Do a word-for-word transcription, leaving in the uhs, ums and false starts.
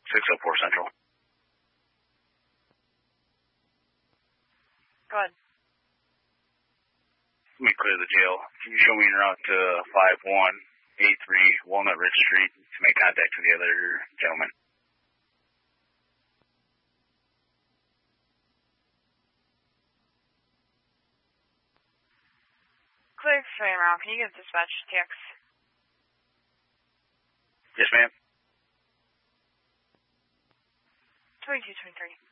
six oh four Central. Go ahead. Let me clear the jail. Can you show me en route to five one eight three Walnut Ridge Street to make contact with the other gentleman? Clear swing around. Can you give dispatch T X? Yes, ma'am. twenty-two twenty-three.